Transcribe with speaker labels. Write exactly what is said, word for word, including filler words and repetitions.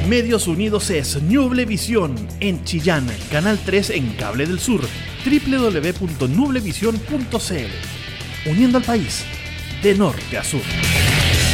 Speaker 1: Medios Unidos es Nublevisión en Chillán, Canal tres en Cable del Sur, doble u doble u doble u punto nublevisión punto c l. Uniendo al país de norte a sur.